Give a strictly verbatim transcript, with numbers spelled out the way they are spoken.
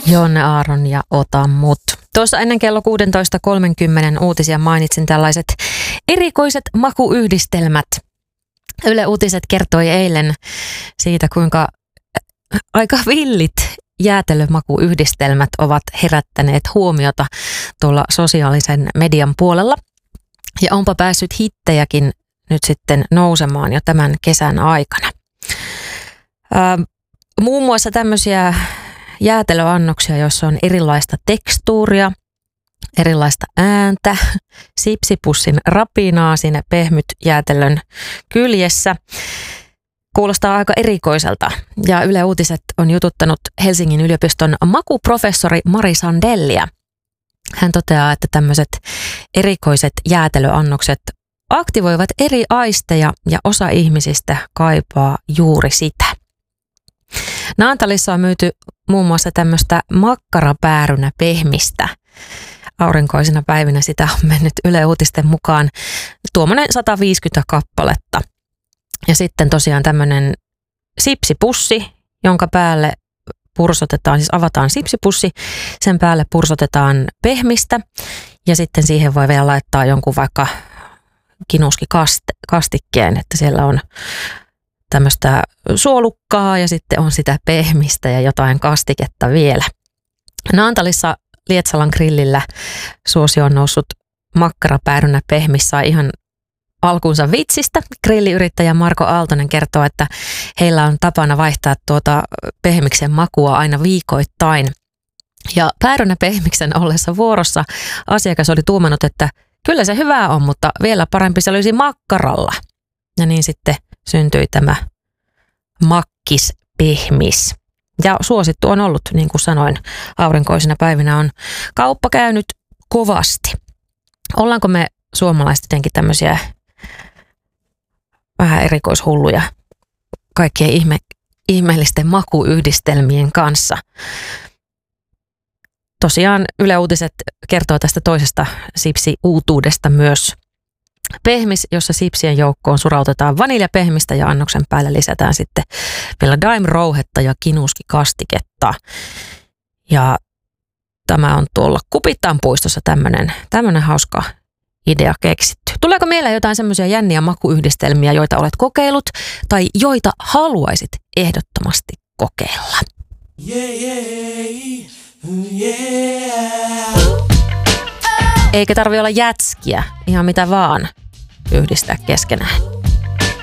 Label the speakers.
Speaker 1: Jonne Aaron ja Ota mut. Tuossa ennen kello kuusitoista kolmekymmentä uutisia mainitsin tällaiset erikoiset makuyhdistelmät. Yle Uutiset kertoi eilen siitä, kuinka aika villit jäätelömakuyhdistelmät ovat herättäneet huomiota tuolla sosiaalisen median puolella. Ja onpa päässyt hittejäkin nyt sitten nousemaan jo tämän kesän aikana. Ää, muun muassa tämmöisiä jäätelöannoksia, joissa on erilaista tekstuuria, erilaista ääntä, sipsipussin rapinaa siinä pehmyt jäätelön kyljessä. Kuulostaa aika erikoiselta ja Yle Uutiset on jututtanut Helsingin yliopiston makuprofessori Mari Sandellia. Hän toteaa, että tämmöiset erikoiset jäätelöannokset aktivoivat eri aisteja ja osa ihmisistä kaipaa juuri sitä. Naantalissa on myyty muun muassa tämmöistä makkarapäärynä pehmistä. Aurinkoisina päivinä sitä on mennyt Yle Uutisten mukaan tuommoinen sata viisikymmentä kappaletta. Ja sitten tosiaan tämmöinen sipsipussi, jonka päälle pursotetaan, siis avataan sipsipussi, sen päälle pursotetaan pehmistä ja sitten siihen voi vielä laittaa jonkun vaikka kinuskikastikkeen, että siellä on tämmöistä suolukkaa ja sitten on sitä pehmistä ja jotain kastiketta vielä. Naantalissa Lietsalan grillillä suosio on noussut makkarapäärynä pehmissä ihan alkuunsa vitsistä. Grilliyrittäjä Marko Aaltonen kertoo, että heillä on tapana vaihtaa tuota pehmiksen makua aina viikoittain. Ja päärynä pehmiksen ollessa vuorossa asiakas oli tuumannut, että kyllä se hyvää on, mutta vielä parempi se olisi makkaralla. Ja niin sitten syntyi tämä makkispehmis. Ja suosittu on ollut, niin kuin sanoin, aurinkoisina päivinä on kauppa käynyt kovasti. Ollaanko me suomalaiset jotenkin tämmöisiä vähän erikoishulluja kaikkien ihme, ihmeellisten makuyhdistelmien kanssa? Tosiaan Yle Uutiset kertoo tästä toisesta sipsi-uutuudesta myös. Pehmis, jossa sipsien joukkoon surautetaan vaniljapehmistä ja annoksen päälle lisätään sitten vielä daim-rouhetta ja kinuskikastiketta. Ja tämä on tuolla Kupittaan puistossa tämmöinen, tämmöinen hauska idea keksitty. Tuleeko mieleen jotain semmoisia jänniä makuyhdistelmiä, joita olet kokeillut tai joita haluaisit ehdottomasti kokeilla? Yeah, yeah, yeah. Eikä tarvitse olla jätskiä, ihan mitä vaan yhdistää keskenään.